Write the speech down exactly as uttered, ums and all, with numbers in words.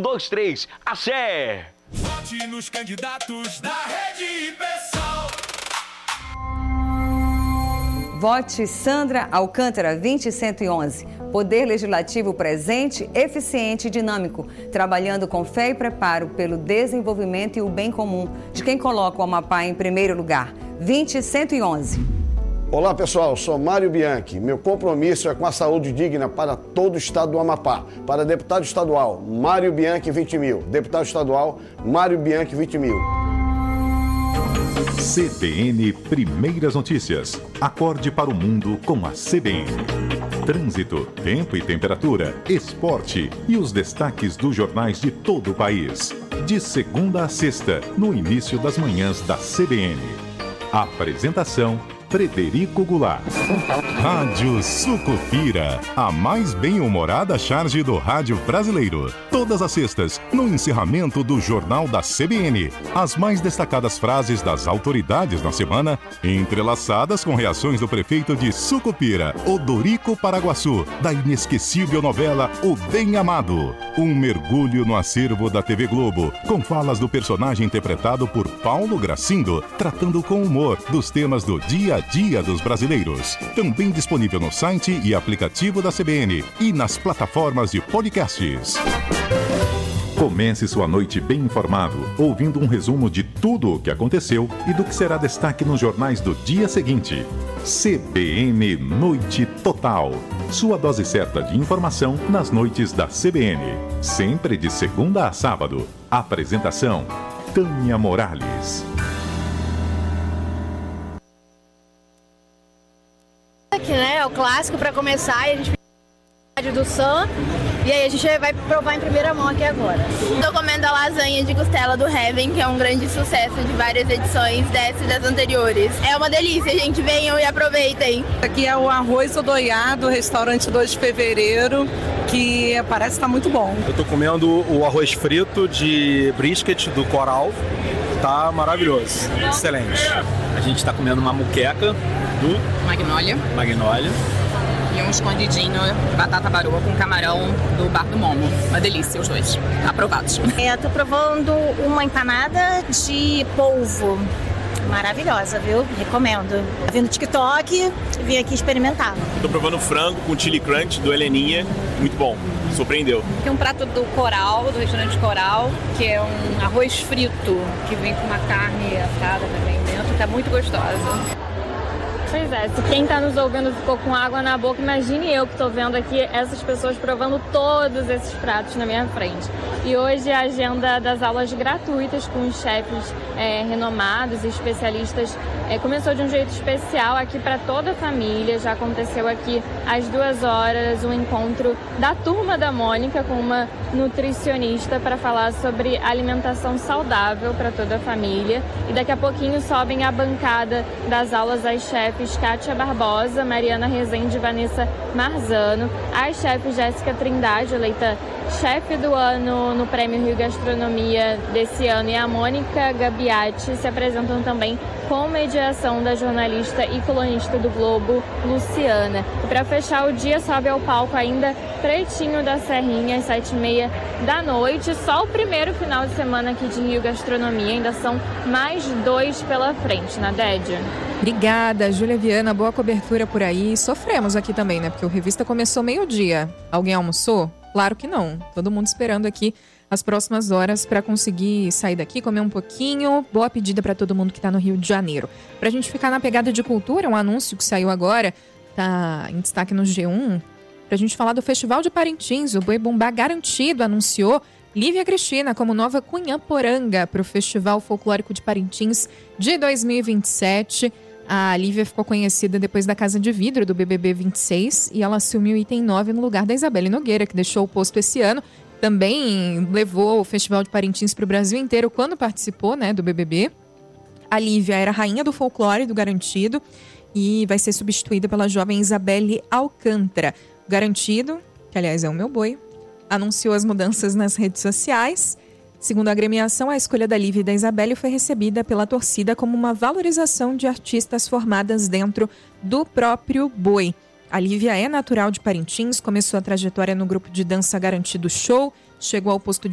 dois, três. Axé! Vote nos candidatos da Rede Pessoal. Vote Sandra Alcântara, vinte cento e onze. Poder Legislativo presente, eficiente e dinâmico, trabalhando com fé e preparo pelo desenvolvimento e o bem comum de quem coloca o Amapá em primeiro lugar. vinte cento e onze. Olá pessoal, sou Mário Bianchi. Meu compromisso é com a saúde digna para todo o estado do Amapá. Para deputado estadual, Mário Bianchi, vinte mil. Deputado estadual, Mário Bianchi, vinte mil. C B N Primeiras Notícias. Acorde para o mundo com a C B N. Trânsito, tempo e temperatura, esporte e os destaques dos jornais de todo o país. De segunda a sexta, no início das manhãs da C B N. Apresentação: Frederico Goulart. Rádio Sucupira, a mais bem-humorada charge do rádio brasileiro. Todas as sextas, no encerramento do Jornal da C B N. As mais destacadas frases das autoridades na semana, entrelaçadas com reações do prefeito de Sucupira, Odorico Paraguaçu, da inesquecível novela O Bem Amado. Um mergulho no acervo da T V Globo, com falas do personagem interpretado por Paulo Gracindo, tratando com humor dos temas do dia a dia dos brasileiros. Também disponível no site e aplicativo da C B N e nas plataformas de podcasts. Comece sua noite bem informado, ouvindo um resumo de tudo o que aconteceu e do que será destaque nos jornais do dia seguinte. C B N Noite Total. Sua dose certa de informação nas noites da C B N. Sempre de segunda a sábado. Apresentação: Tânia Morales. Aqui, né? É o clássico para começar, e a gente do Sam, e aí a gente vai provar em primeira mão aqui agora. Tô comendo a lasanha de costela do Heaven, que é um grande sucesso de várias edições dessa e das anteriores. É uma delícia, gente, venham e aproveitem. Aqui é o arroz odoiado, restaurante dois de fevereiro, que parece estar muito bom. Eu tô comendo o arroz frito de brisket do Coral, tá maravilhoso, excelente. A gente tá comendo uma muqueca do Magnólia. Magnólia. E um escondidinho de batata baroa com camarão do Bar do Momo. Uma delícia, os dois. Aprovados. Eu tô provando uma empanada de polvo. Maravilhosa, viu? Recomendo. Vim no TikTok e vim aqui experimentar. Tô provando frango com chili crunch do Heleninha. Muito bom. Surpreendeu. Tem um prato do Coral, do restaurante Coral, que é um arroz frito, que vem com uma carne assada também dentro. Tá muito gostosa. Pois é, se quem está nos ouvindo ficou com água na boca, imagine eu que estou vendo aqui essas pessoas provando todos esses pratos na minha frente. E hoje a agenda das aulas gratuitas com os chefes é, renomados e especialistas é, começou de um jeito especial aqui para toda a família. Já aconteceu aqui às duas horas um encontro da Turma da Mônica com uma nutricionista para falar sobre alimentação saudável para toda a família. E daqui a pouquinho sobem a bancada das aulas as chefes Kátia Barbosa, Mariana Rezende e Vanessa Marzano, a chefe Jéssica Trindade, eleita chefe do ano no Prêmio Rio Gastronomia desse ano, e a Mônica Gabiati se apresentam também com mediação da jornalista e colunista do Globo, Luciana. E para fechar o dia, sobe ao palco ainda Pretinho da Serrinha, às sete e meia da noite. Só o primeiro final de semana aqui de Rio Gastronomia, ainda são mais dois pela frente, na Dédia. Obrigada, Júlia Viana, boa cobertura por aí. Sofremos aqui também, né? Porque o Revista começou meio-dia. Alguém almoçou? Claro que não. Todo mundo esperando aqui as próximas horas para conseguir sair daqui, comer um pouquinho. Boa pedida para todo mundo que está no Rio de Janeiro. Para a gente ficar na pegada de cultura, um anúncio que saiu agora, tá em destaque no G um, para a gente falar do Festival de Parintins. O Boi Bumbá Garantido anunciou Lívia Cristina como nova Cunhaporanga para o Festival Folclórico de Parintins de dois mil e vinte e sete. A Lívia ficou conhecida depois da Casa de Vidro do B B B vinte e seis e ela assumiu o item nove no lugar da Isabelle Nogueira, que deixou o posto esse ano. Também levou o Festival de Parintins para o Brasil inteiro quando participou, né, do B B B. A Lívia era rainha do folclore do Garantido e vai ser substituída pela jovem Isabelle Alcântara. O Garantido, que aliás é o meu boi, anunciou as mudanças nas redes sociais. Segundo a agremiação, a escolha da Lívia e da Isabelle foi recebida pela torcida como uma valorização de artistas formadas dentro do próprio boi. A Lívia é natural de Parintins, começou a trajetória no grupo de dança Garantido Show, chegou ao posto de